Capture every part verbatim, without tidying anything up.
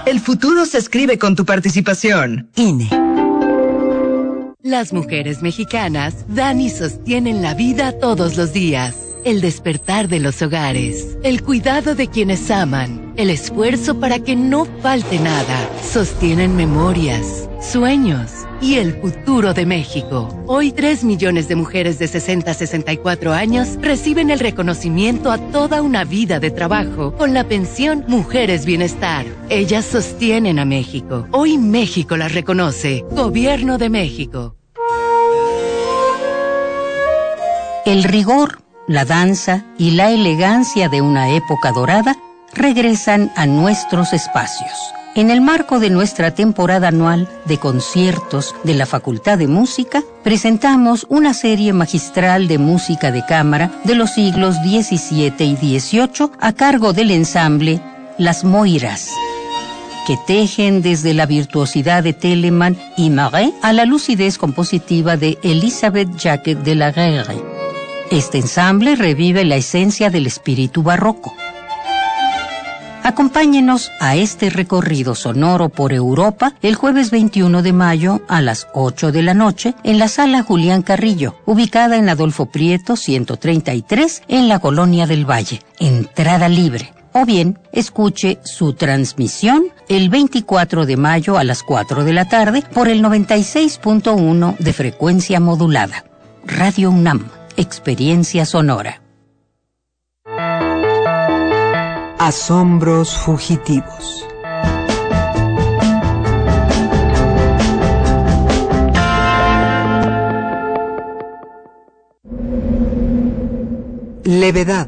El futuro se escribe con tu participación. I N E. Las mujeres mexicanas dan y sostienen la vida todos los días. El despertar de los hogares, el cuidado de quienes aman, el esfuerzo para que no falte nada. Sostienen memorias, sueños y el futuro de México. Hoy, tres millones de mujeres de sesenta a sesenta y cuatro años reciben el reconocimiento a toda una vida de trabajo con la pensión Mujeres Bienestar. Ellas sostienen a México. Hoy México las reconoce. Gobierno de México. El rigor, la danza y la elegancia de una época dorada regresan a nuestros espacios. En el marco de nuestra temporada anual de conciertos de la Facultad de Música, presentamos una serie magistral de música de cámara de los siglos diecisiete y dieciocho a cargo del ensamble Las Moiras, que tejen desde la virtuosidad de Telemann y Marais a la lucidez compositiva de Elisabeth Jacquet de la Guerre. Este ensamble revive la esencia del espíritu barroco. Acompáñenos a este recorrido sonoro por Europa el jueves veintiuno de mayo a las ocho de la noche en la Sala Julián Carrillo, ubicada en Adolfo Prieto ciento treinta y tres en la Colonia del Valle. Entrada libre. O bien, escuche su transmisión el veinticuatro de mayo a las cuatro de la tarde por el noventa y seis punto uno de frecuencia modulada. Radio UNAM. Experiencia sonora. Asombros fugitivos. Levedad.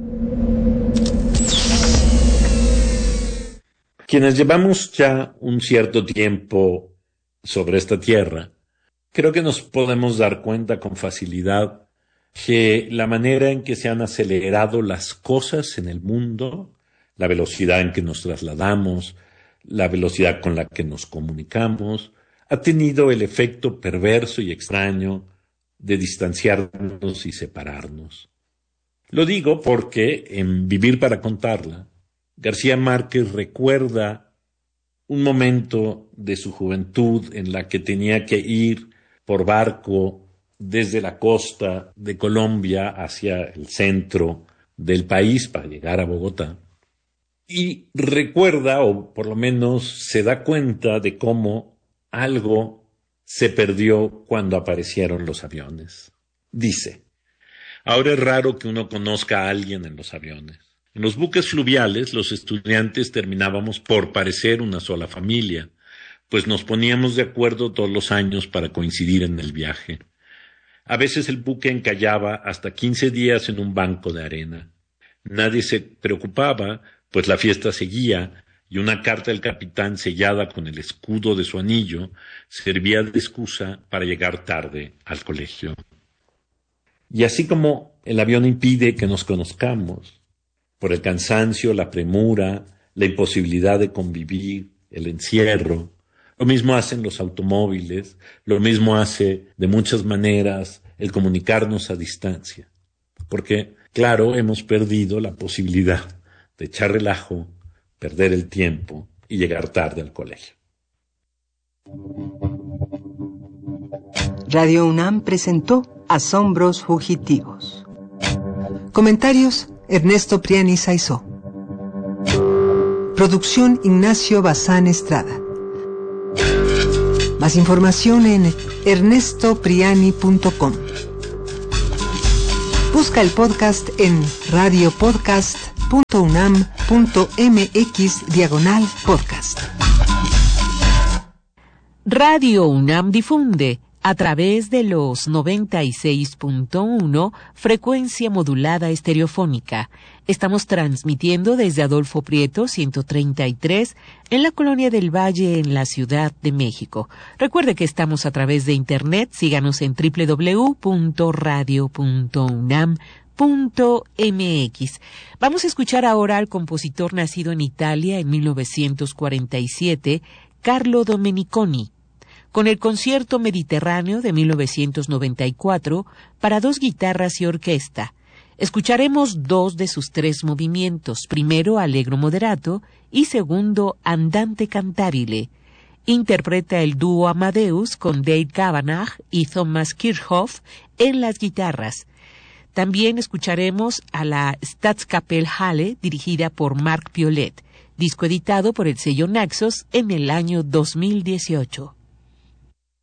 Quienes llevamos ya un cierto tiempo sobre esta tierra, creo que nos podemos dar cuenta con facilidad que la manera en que se han acelerado las cosas en el mundo, la velocidad en que nos trasladamos, la velocidad con la que nos comunicamos, ha tenido el efecto perverso y extraño de distanciarnos y separarnos. Lo digo porque en Vivir para contarla, García Márquez recuerda un momento de su juventud en la que tenía que ir por barco desde la costa de Colombia hacia el centro del país para llegar a Bogotá. Y recuerda, o por lo menos se da cuenta de cómo algo se perdió cuando aparecieron los aviones. Dice, ahora es raro que uno conozca a alguien en los aviones. En los buques fluviales, los estudiantes terminábamos por parecer una sola familia, pues nos poníamos de acuerdo todos los años para coincidir en el viaje. A veces el buque encallaba hasta quince días en un banco de arena. Nadie se preocupaba, pues la fiesta seguía, y una carta del capitán sellada con el escudo de su anillo servía de excusa para llegar tarde al colegio. Y así como el avión impide que nos conozcamos, por el cansancio, la premura, la imposibilidad de convivir, el encierro, lo mismo hacen los automóviles, lo mismo hace de muchas maneras el comunicarnos a distancia. Porque, claro, hemos perdido la posibilidad de echar relajo, perder el tiempo y llegar tarde al colegio. Radio UNAM presentó Asombros fugitivos. Comentarios: Ernesto Priani Saizó. Producción: Ignacio Bazán Estrada. Más información en ernesto priani punto com. Busca el podcast en radiopodcast punto unam punto mx diagonal podcast. Radio UNAM difunde a través de los noventa y seis punto uno frecuencia modulada estereofónica. Estamos transmitiendo desde Adolfo Prieto ciento treinta y tres en la Colonia del Valle en la Ciudad de México. Recuerde que estamos a través de internet. Síganos en doble u doble u doble u punto radio punto unam punto mx. Vamos a escuchar ahora al compositor nacido en Italia en mil novecientos cuarenta y siete, Carlo Domeniconi, con el Concierto Mediterráneo de mil novecientos noventa y cuatro para dos guitarras y orquesta. Escucharemos dos de sus tres movimientos, primero Allegro moderato y segundo Andante cantabile. Interpreta el dúo Amadeus con Dave Cavanagh y Thomas Kirchhoff en las guitarras. También escucharemos a la Staatskapelle Halle, dirigida por Marc Violet, disco editado por el sello Naxos en el año dos mil dieciocho.